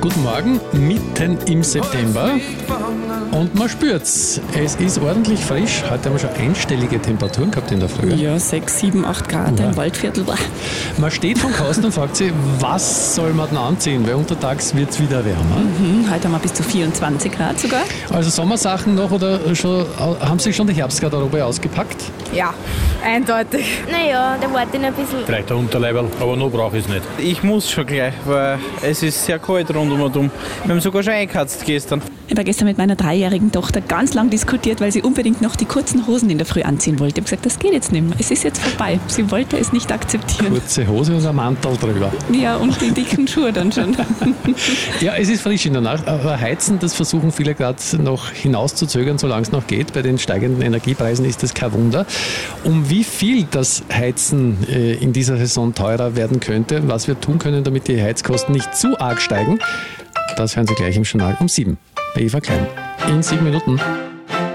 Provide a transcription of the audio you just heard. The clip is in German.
Guten Morgen, mitten im September. Und man spürt's. Es ist ordentlich frisch. Heute haben wir schon einstellige Temperaturen gehabt in der Früh. Ja, 6, 7, 8 Grad im Waldviertel. Man steht vom Kasten und fragt sich, was soll man denn anziehen? Weil untertags wird es wieder wärmer. Heute haben wir bis zu 24 Grad sogar. Also Sommersachen noch oder schon, haben Sie schon die Herbstgarderobe ausgepackt? Ja, eindeutig. Naja, da warte ich ein bisschen. Vielleicht ein Unterleiberl, aber noch brauche ich es nicht. Ich muss schon gleich, weil es ist sehr kalt rundum und um. Wir haben sogar schon eingeheizt gestern. Ich habe gestern mit meiner 3-jährigen Tochter ganz lang diskutiert, weil sie unbedingt noch die kurzen Hosen in der Früh anziehen wollte. Ich habe gesagt, das geht jetzt nicht mehr. Es ist jetzt vorbei. Sie wollte es nicht akzeptieren. Kurze Hose und ein Mantel drüber. Ja, und die dicken Schuhe dann schon. Ja, es ist frisch in der Nacht, aber Heizen, das versuchen viele gerade noch hinauszuzögern, solange es noch geht. Bei den steigenden Energiepreisen ist das kein Wunder. Um wie viel das Heizen in dieser Saison teurer werden könnte, was wir tun können, damit die Heizkosten nicht zu arg steigen, das hören Sie gleich im Journal um 7 bei Eva Klein. In 7 Minuten.